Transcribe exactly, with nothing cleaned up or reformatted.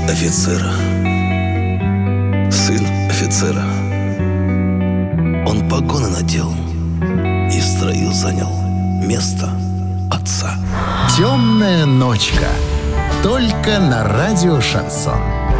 офицера, сын офицера. Он погоны надел и в строю занял место отца. «Темная ночка». Только на радио «Шансон».